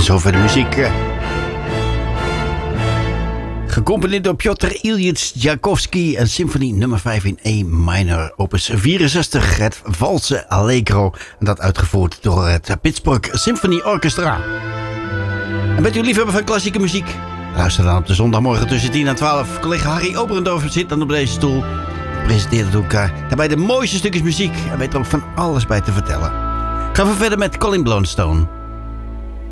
zover de muziek. Gecomponeerd door Piotr Ilyich Tchaikovsky. En symfonie nummer 5 in E minor. Opus 64. Het valse Allegro. En dat uitgevoerd door het Pittsburgh Symphony Orchestra. En bent u liefhebber van klassieke muziek? Luister dan op de zondagmorgen tussen 10 en 12. Collega Harry Oberendorf zit dan op deze stoel. Presenteert het ook daarbij de mooiste stukjes muziek. En weet er ook van alles bij te vertellen. Gaan we verder met Colin Blunstone.